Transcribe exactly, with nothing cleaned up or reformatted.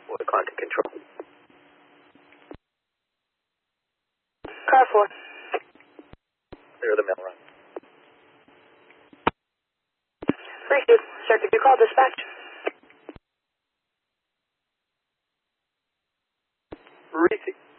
With contact control. Car four. Clear the mill run. Three two. Sir, could you call dispatch? Receive.